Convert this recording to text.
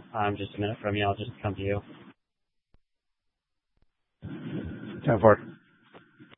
just a minute from you. I'll just come to you. 10-4.